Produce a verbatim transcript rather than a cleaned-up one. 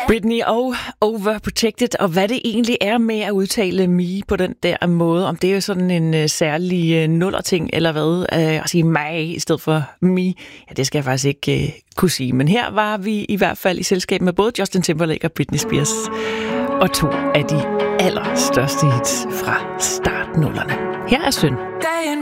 Britney og Overprotected, og hvad det egentlig er med at udtale me på den der måde, om det er jo sådan en uh, særlig uh, nullerting, eller hvad, uh, at sige mig i stedet for me, ja, det skal jeg faktisk ikke uh, kunne sige. Men her var vi i hvert fald i selskab med både Justin Timberlake og Britney Spears, og to af de allerstørste hits fra startnullerne. Her er Synd.